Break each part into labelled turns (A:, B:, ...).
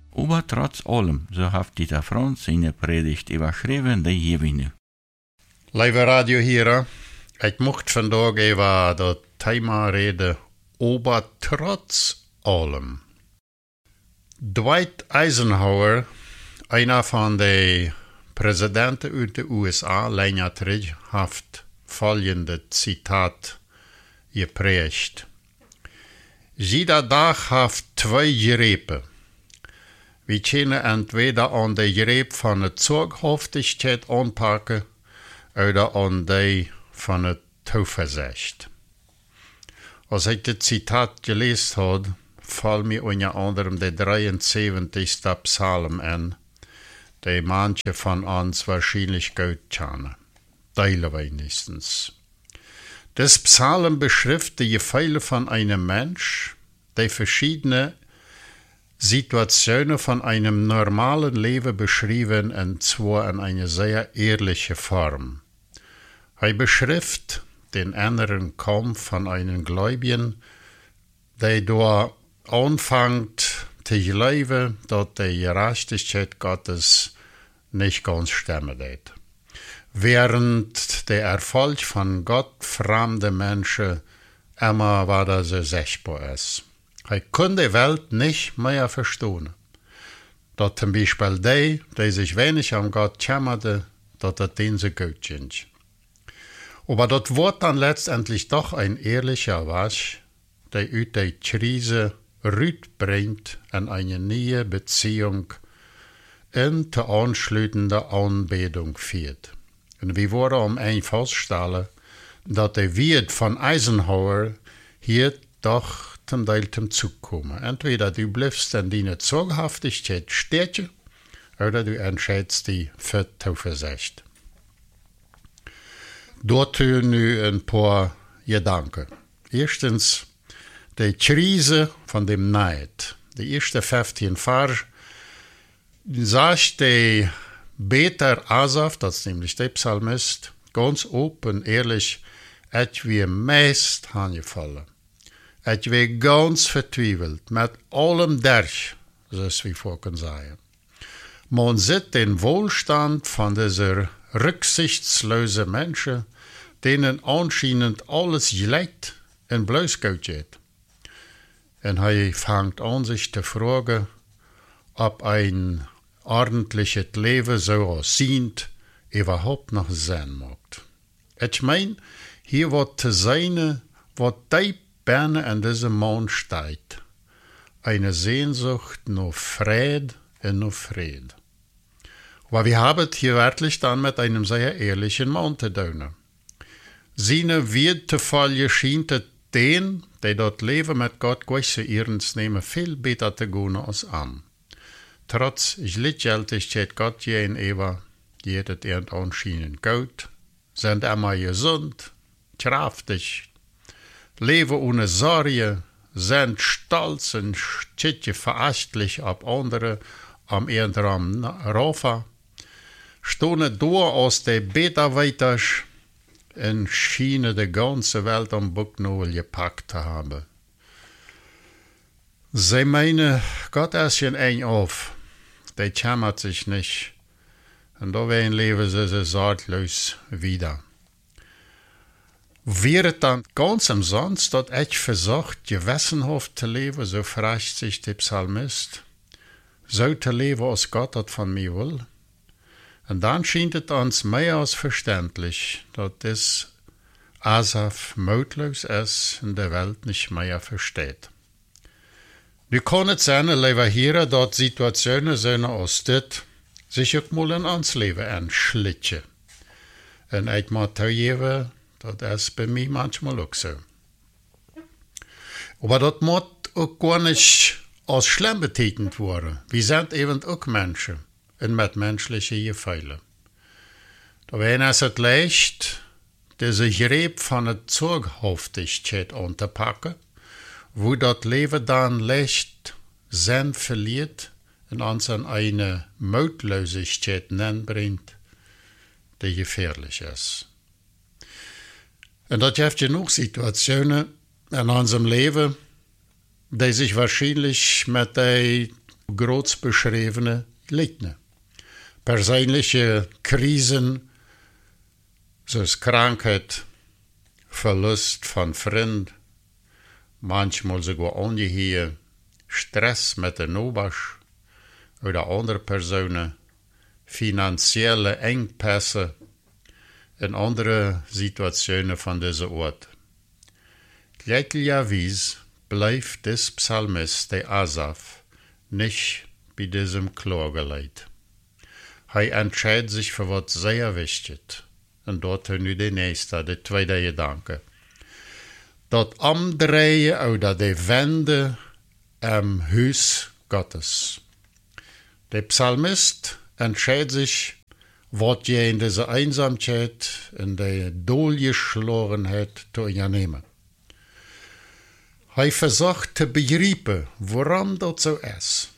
A: Aber trotz allem, so hat Dieter Franz seine Predigt überschrieben, die hier nu.
B: Lieve radioheren, ik mocht vandaag even dat thema reden, aber trotz allem. Dwight Eisenhower, einer von den Präsidenten uit de USA, länger terug, hat folgende Zitat geprägt. Jeder Tag hat zwei Gräben. Wir können entweder an die Gräb von der Zughaftigkeit anpacken oder an die von der Zuversicht. Als ich das Zitat gelesen habe, fällt mir unter anderem der 73. Psalm an, der manche von uns wahrscheinlich gut kennen. Teile wenigstens. Das Psalm beschreibt die Gefühle von einem Mensch, der verschiedene Situationen von einem normalen Leben beschrieben, und zwar in einer sehr ehrlichen Form. Er beschreibt den inneren Kampf von einem Gläubigen, der da anfängt zu leben, dass die Gerechtigkeit Gottes nicht ganz stimmen wird. Während der Erfolg von Gott fremde Menschen immer weiter so sichtbar ist. Er kann die Welt nicht mehr verstehen. Dass zum Beispiel die sich wenig an Gott kümmerte, dass das denen so gut ging. Aber das wird dann letztendlich doch ein ehrlicher Wasch, der aus der Krise bringt in eine neue Beziehung und die anschließende Anbetung führt. Und wir wollen ein feststellen, dass der Wirt von Eisenhower hier doch zum Teil zum Zug kommen. Entweder du bleibst in deiner Zughaftigkeit stecken, oder du entscheidest dich für die Zuversicht. Dort nu ein paar Gedanken. Erstens, die Krise von dem Neid. Die ersten 15 Vers sagt der Beter Asaf, das ist nämlich der Psalmist, ganz open, ehrlich, et wir meest angefallen. Et wir ganz vertwijfeld, mit allem durch, zoals wir vorhin sagen. Man sieht den Wohlstand von dieser rücksichtslosen Menschen, denen anscheinend alles gelingt und bloß gut geht. Und er fängt an, sich zu fragen, ob ein ordentliches Leben so aussieht, überhaupt noch sein mag. Ich meine, hier wird zu sein, was die Berne in diesem Mann steht. Eine Sehnsucht nach Frieden und nach Frieden. Aber wir haben hier wirklich dann mit einem sehr ehrlichen Mann zu tun. Seine Wertvolle scheint den, die dort leben mit Gott große Ernst nehmen, viel besser zu gehen als an. Trotz Gleichgültigkeit Gott gegenüber, geht es ihnen anscheinend gut, sind immer gesund, kräftig, leben ohne Sorge, sind stolz und schützen verachtlich auf andere, am ihrem Rafa, stehen durch aus der Beta-Weiters und schienen die ganze Welt am Bucknol gepackt zu haben. Sie meinen, Gott ist ihnen eng auf, der kümmert sich nicht, und da leben sie sorglos wieder. Wäre dann ganz umsonst, dass ich versucht, gewissenhaft zu leben, so fragt sich der Psalmist, so zu leben, als Gott das von mir will? Und dann scheint es uns mehr als verständlich, dass das Asaf mutlos ist und der Welt nicht mehr versteht. Du kannst sein, lieber hier, dass Situationen sind als das, sich auch mal in uns Leben anschlitschen. Und ich muss zugeben, das ist bei mir manchmal auch so. Aber das muss auch gar nicht als schlimm betitelt werden. Wir sind eben auch Menschen und mit menschlichen Gefühlen. Da ist es leicht, diese Gräb von der Zughaftigkeit anzupacken, wo das Leben dann leicht Sinn verliert und uns an eine Mutlosigkeit bringt, die gefährlich ist. Und das gibt genug Situationen in unserem Leben, die sich wahrscheinlich mit der groß beschriebene Leiden. Persönliche Krisen, zoals Krankheit, Verlust von Freund, manchmal sogar Ungeheer, Stress mit der Nobasch oder andere Personen, finanzielle Engpässe en andere Situationen von dieser Ort. Gleicherweise bleibt des Psalmist, der Asaf, nicht bei diesem Klageleid. Er entscheidet sich für was sehr wichtig. Und dort nu der nächste, der zweite Gedanke. Das Umdrehen oder die Wende am Haus Gottes. Der Psalmist entscheidet sich, was je in dieser Einsamkeit, in der Dolgeschlorenheit zu unternehmen. Er versucht zu begreifen, warum das so ist.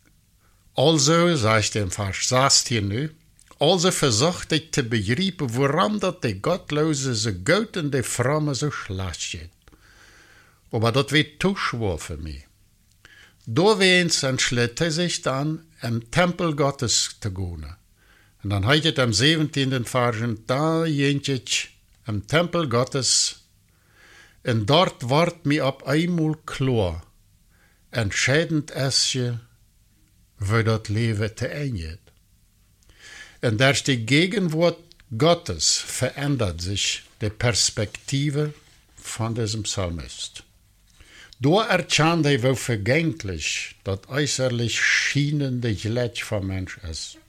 B: Also, sagt er im Vers 16 nu, also versucht ich zu begreifen, warum das die Gottlose so gut und die Fromme so schlecht geht. Aber das wird zu schwer für mich. Doorweens entscheidet er sich dann, im Tempel Gottes zu gehen. Und dann heißt es am 17. Vers, da jentje im Tempel Gottes, und dort wird mir ab einmal klar, entscheidend ist je, wo das Leben zu Ende geht. Und durch die Gegenwart Gottes verändert sich die Perspektive von diesem Psalmist. Da erkennt er, wie vergänglich das äußerlich schienende Gletsch vom Mensch ist.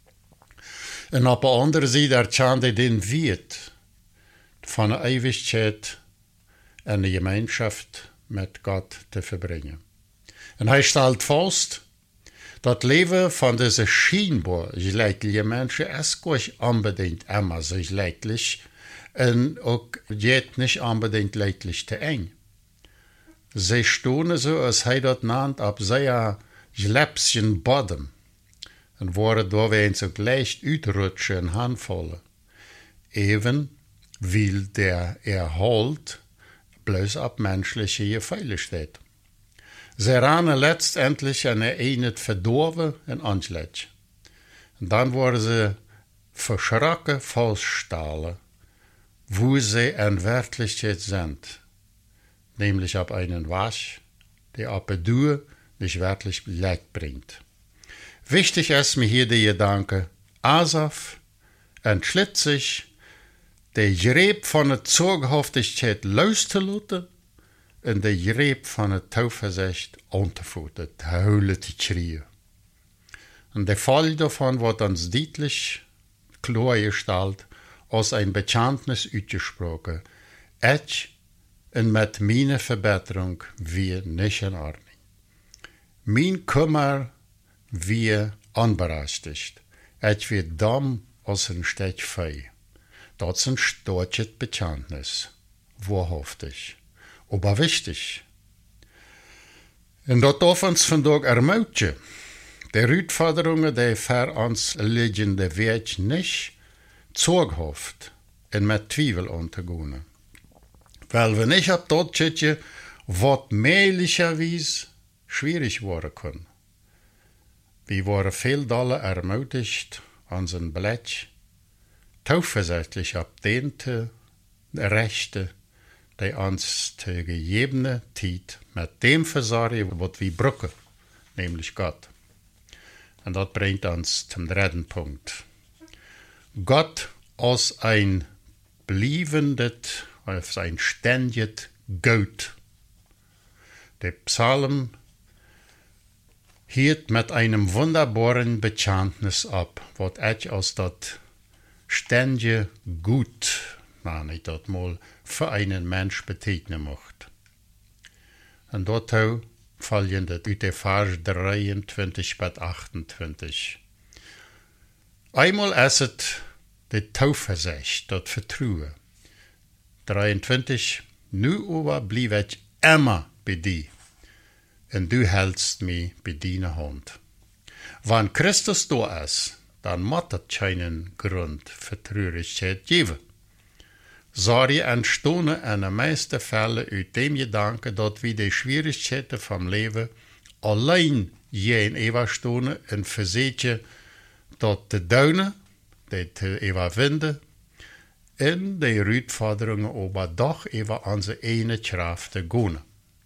B: Und auf der anderen Seite erkennt er den Wert von der Ewigkeit in der Gemeinschaft mit Gott zu verbringen. Und er stellt fest, das Leben von diesen scheinbar gleichen Menschen ist gar nicht unbedingt immer so gleich und auch geht nicht unbedingt gleich zu eng. Sie stehen so, als er das nannt, auf sehr schläpschen Boden und worden doorheen so leicht uitrutschen en handvallen. Even weil der Erhalt bloß ab menschliche Gefühle steht. Sie ranen letztendlich an eine verdorven en anschletsch. Und dann worden sie verschrocken feststellen, wo sie in Wirklichkeit sind. Nämlich ab einen Wasch, der ab der Dur nicht wirklich Leid bringt. Wichtig ist mir hier der Gedanke, Asaf entschlitt sich, der Greep von der Zorghaftigkeit loszulassen und der Greep von der Tauversicht anzufuttern, zu heulen, zu schreien. Und der Fall davon wird uns deutlich klargestellt, als ein Bekenntnis ausgesprochen. Ich und mit meiner Verbesserung wir nicht in Ordnung. Mein Kummer wir unberechtigt. Ich wird dumm als ein Stück Fei. Das ist ein starkes Bekenntnis. Wahrhaftig. Aber wichtig. Und das darf uns vandaag ermutigen. Die Herausforderungen, die vor uns liegen, die wird nicht zorghaft und mit Zweifel untergehen. Weil wenn ich ab dort sitze, was möglicherweise schwierig werden kann. Wir waren viel doller ermutigt, unseren Blätt, zuversichtlich ab den Rechte, die uns zur gegebenen Zeit mit dem versorgen, was wir brauchen, nämlich Gott. Und das bringt uns zum dritten Punkt. Gott als ein blievendes, als ein ständiges Gut. Der Psalm hielt mit einem wunderbaren Bekenntnis ab, was ich als das ständige Gut, nenne ich das mal, für einen Mensch beteiligen möchte. Und dort folgende aus der Vers 23 bis 28. Einmal ist es die Tauversicht, das Vertrauen. 23. Nu aber blieb ich immer bei dir, und du hältst mich bei deiner Hand. Wenn Christus da ist, dann muss es keinen Grund für Traurigkeit geben. Sorge entstehen in den meisten Fällen aus dem Gedanken, dass wir die Schwierigkeiten vom Leben allein je in Ewa-Stunde en verzetje tot de duinen, die te Ewa-Winden, en de uitforderingen over doch over onze ene kracht te gaan.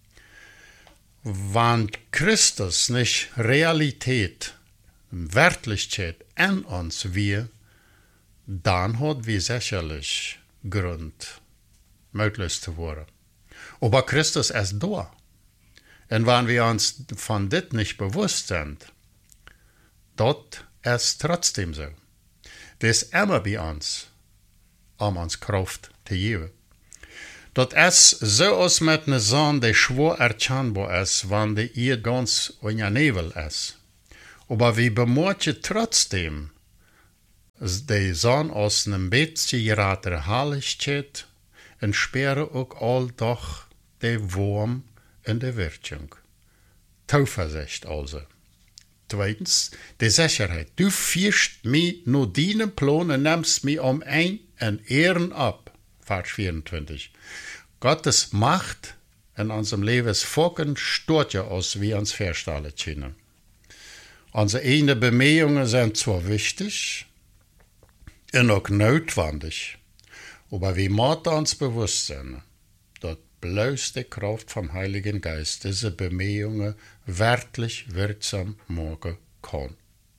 B: Want Christus nicht Realität, Werklichkeit in uns wir, dann hat wir sicherlich Grund, möglich zu werden. Aber Christus ist da. Und wenn wir uns von dit nicht bewusst sind, dort ist trotzdem so. Das ist immer bei uns, uns Kraft zu geben. Dat is so als met een zon die schwer erkennbar ist, wenn die ihr ganz in der Nebel ist. Aber wir bemerken trotzdem, die Sonne aus einem bisschen gerater Herrlichkeit und spüren auch all doch die Wurm in der Wirkung. Zuversicht also. Zweitens, die Sicherheit. Du führst mich nur deinen Plan und nimmst mich ein und Ehren ab. Vers 24. Gottes Macht in unserem Leben ist vollkommen stört aus, wie uns vorstellen können. Unsere eigenen Bemühungen sind zwar wichtig und auch notwendig, aber wir müssen uns bewusst sein, dass bloß die Kraft vom Heiligen Geist diese Bemühungen wirklich wirksam machen kann.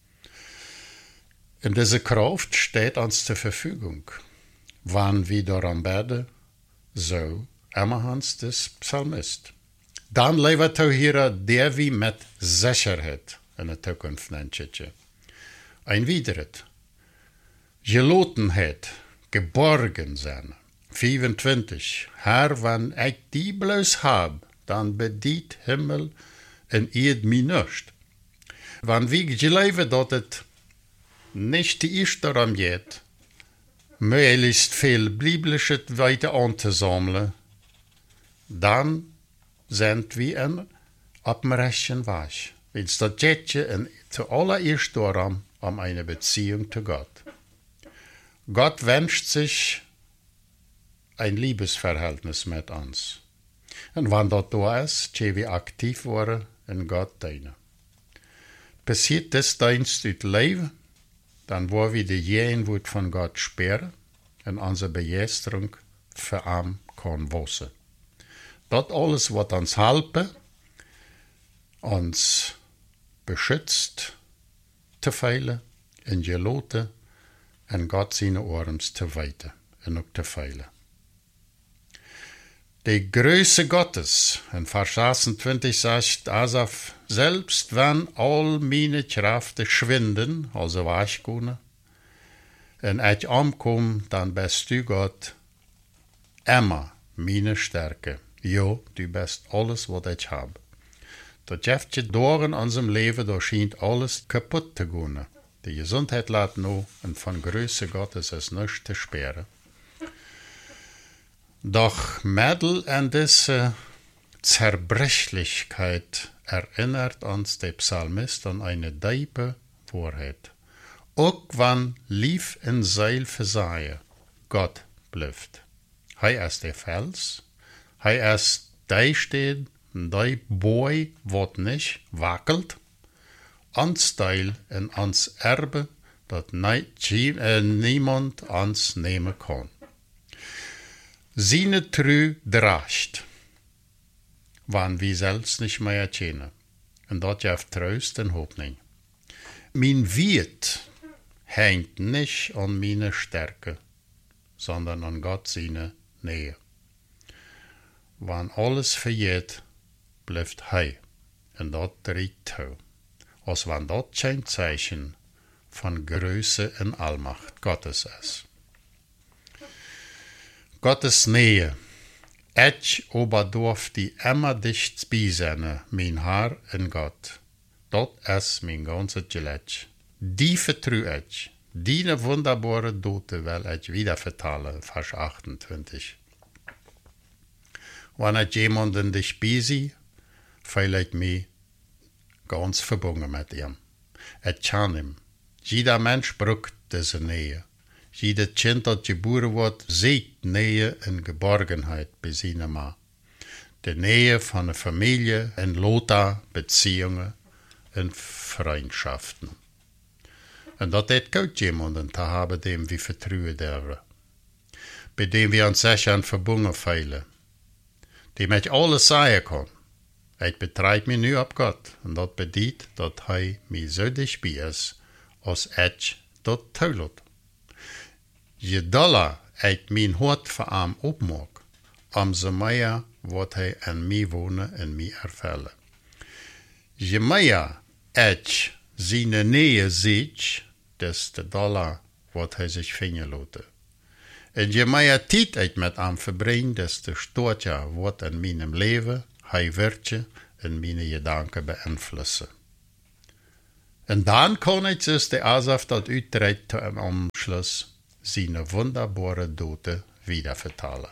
B: Und diese Kraft steht uns zur Verfügung, wann wir daran beten, so immerhans des Psalmist. Dann lebt er hier der wie mit Sicherheit in der Zukunft nennt. Ein weiteres. Gelotenheit, geborgen sein. 25. Herr, wenn ich die bloß hab, dann bedient Himmel en Erd mich nicht. Wenn wir glauben, dass es nicht die erste daran geht, möglichst viel Biblisches weiter anzusammeln, dann sind wir auf dem rechten Weg. Weil das geht ja zuallererst darum, eine Beziehung zu Gott. Gott wünscht sich ein Liebesverhältnis mit uns. Und wenn das da ist, können wir aktiv werden in Gott dienen. Passiert das Dienst uit Leben, dann wollen wir die Gegenwart von Gott spüren und unsere Begeisterung für ihn kann wachsen. Das alles wird uns helfen, uns beschützt zu feilen, in geloten und Gott seine Ohren zu weiten und auch zu feilen. Die Größe Gottes, in Vers 26 sagt Asaf, selbst wenn all meine Kräfte schwinden, also weichgehen, und ich ankomme, dann bist du Gott immer meine Stärke. Ja, du bist alles, was ich habe. Das Jäftje door in unserem Leben, da scheint alles kaputt zu gehen. Die Gesundheit lässt noch, und von Größe Gottes ist nichts zu spüren. Doch Mädel an diese Zerbrechlichkeit erinnert uns der Psalmist an eine tiefe Wahrheit. Auch wenn Lief in Seil versahe, Gott bleibt. Er ist der Fels, er ist der steht, der Boy, wat nicht wackelt, ans Teil in ans Erbe, dat niemand ans nehmen kann. Seine Trü dracht, wann wir selbst nicht mehr kennen. Und dort gibt Trost und Hoffnung. Mein Wert hängt nicht an meine Stärke, sondern an Gott seine Nähe. Wann alles vergeht, bleibt er. Und dort tritt er. Als wenn dort kein Zeichen von Größe und Allmacht Gottes ist. Gottes Nähe. Ich aber darf die immer dicht bei sein, mein Herr in Gott. Dort ist mein ganzes Geleit. Die vertraue ich. Die wunderbare Dote will ich wieder vertalen, Vers 28. Wenn ich jemanden dich bei fühle ich mich ganz verbunden mit ihm. Ich kann ihm. Jeder Mensch braucht diese Nähe. Jeder Kind, das geboren wird, sieht Nähe und Geborgenheit bei seiner Mann. Die Nähe von der Familie und Lothar Beziehungen en Freundschaften. En dat het koud jemanden te hebben dem we vertrouwen durven. Bij dem we ons zich aan verbonden veilen. Die met alles zeggen kan. Ik betreid me nu op God. En dat betekent dat hij mij zo dichtbij is als ik dat toelaat. Je dollar ik mijn hart voor hem opmaak, umso meer wordt hij aan mij wonen en mij ervullen. Je meer ik zijn nähe ziet, des de dollar wordt hij zich vinden laten. En je meer tijd ik met hem verbring, des de stoortje wordt in mijn leven, hij werkje en mijn gedanken beïnvloeden. En dan kan ik dus de Asaf dat uittreedt tot een omschluss, zijn wunderbare Dote wieder vertalen.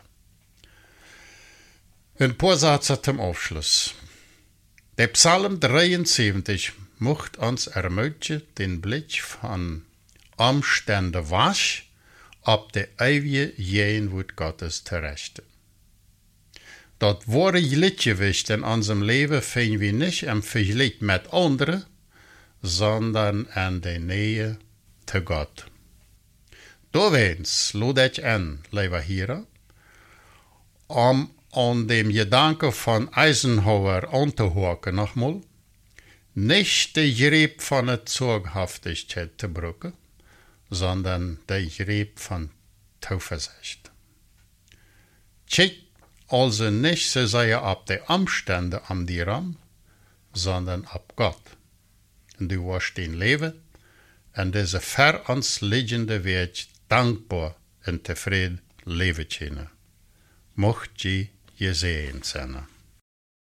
B: Een paar Sätze zum Aufschluss. Der Psalm 73 mocht ons ermutigen, den Blick von Umständen wasch, op de eeuwige Jeenwoord Gottes te richten. Dat ware liedgewicht in unserem Leben finden wir nicht im Vergleich mit anderen, sondern in der Nähe zu Gott. Doorweens lade ik aan, lieve heren, om aan dem Gedanke van Eisenhower aan te horen nogmaals, nicht de greep van het Zorghaftigkeit te brücken, sondern de greep van Zuversicht. Check also nicht so sehr op de Umstände am dir ran, sondern op Gott. Und du wirst den Leben en deze ver ons liggende weg dankbaar en tevreden leven kunnen. Mocht je je zegen zijn.